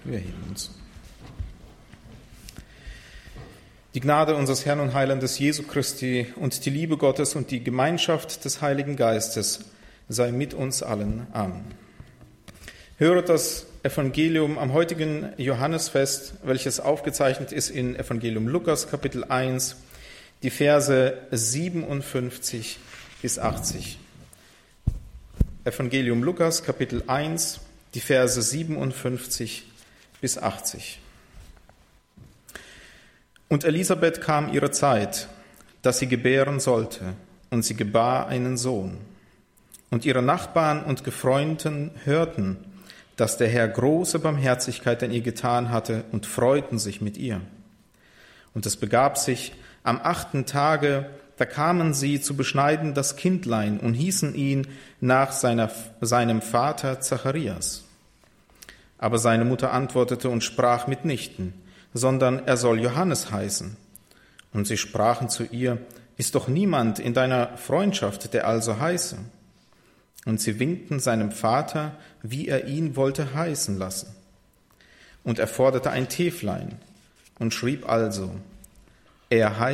Wir erheben uns. Die Gnade unseres Herrn und Heilandes Jesu Christi und die Liebe Gottes und die Gemeinschaft des Heiligen Geistes sei mit uns allen. Amen. Höret das Evangelium am heutigen Johannesfest, welches aufgezeichnet ist in Evangelium Lukas, Kapitel 1, die Verse 57 bis 80. Evangelium Lukas, Kapitel 1, die Verse 57 bis 80. Und Elisabeth kam ihre Zeit, dass sie gebären sollte, und sie gebar einen Sohn. Und ihre Nachbarn und Gefreundeten hörten, dass der Herr große Barmherzigkeit an ihr getan hatte und freuten sich mit ihr. Und es begab sich am 8. Tage, da kamen sie zu beschneiden das Kindlein und hießen ihn nach seinem Vater Zacharias. Aber seine Mutter antwortete und sprach mitnichten, sondern er soll Johannes heißen. Und sie sprachen zu ihr, ist doch niemand in deiner Freundschaft, der also heiße? Und sie winkten seinem Vater, wie er ihn wollte heißen lassen. Und er forderte ein Täflein und schrieb also, er heißt